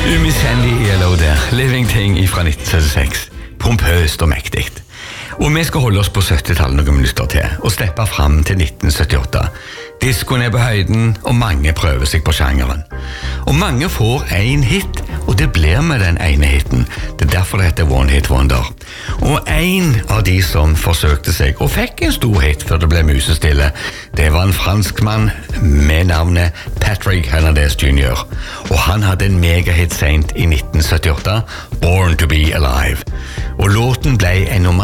Umiskjennelig ELO der, Living Thing fra 1976. Pompøst og mektigt. Og vi skal holde oss på 70-tallet noen minutter til, og steppe frem til 1978. Diskoen er på høyden, og mange prøver seg på sjangeren. Og mange får en hit, og det blir med den ene hiten. Det er derfor det heter One Hit Wonder. Og en av de som forsøkte seg, og fikk en stor hit før det ble musestille, det var en franskmann med navnet Patrick Hernandez Jr. Og han hadde en megahit sent i 1978, Born to be Alive. Og låten ble en nummer